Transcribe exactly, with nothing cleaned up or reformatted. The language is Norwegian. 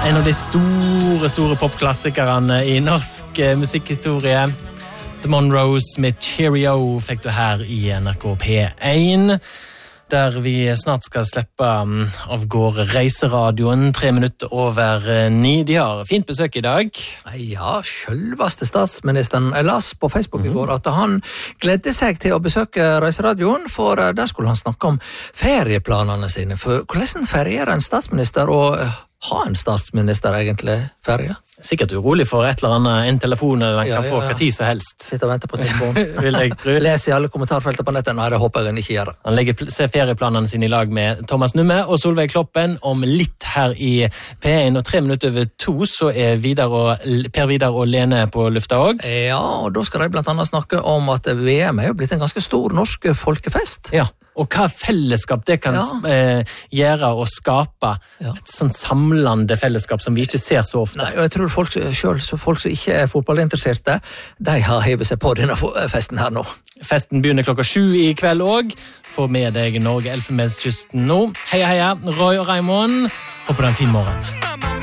En av de store, store popklassikerne i norsk eh, musikkhistorie. The Monroes med Cheerio fikk du her i N R K P én, der vi snart skal slippe um, av gårde reiseradioen tre minutter over uh, ni. De har fint besøk i dag. Ja, selveste statsministeren. Jeg las på Facebook mm-hmm. i går at han gledde seg til å besøke reiseradioen, for uh, der skulle han snakke om ferieplanene sine. For hvordan ferierer en statsminister, og uh, har en statsminister egentlig ferie? Sikkert urolig for et eller annet, en telefon eller en ja, kan få ja, ja. hva tid som helst. Sitter og venter på telefon. Vil jeg tro. Les i alle kommentarfelter på nettet. Nei, det håper jeg han ikke gjør. Han legger ser ferieplanene sine i lag med Thomas Numme og Solveig Kloppen om litt her i P én, og tre minutter over to så er Vidar og, Per Vidar og Lene på lufta også. Ja, og da skal de blant annet snakke om at V M er jo blitt en ganske stor norsk folkefest. Ja, og hva fellesskap det kan ja. eh, gjøre og skape ja. et sånn samlende fellesskap som vi ikke ser så ofte. Nei, og jeg tror folk selv, så folk som ikke er fotballinteresserte, de har hevet seg på denne festen her nå. Festen begynner klokka sju i kveld også. Få med deg Norge Elfenbenskysten nå. Heia, heia, Roy og Raimond. Håper det er en fin morgen.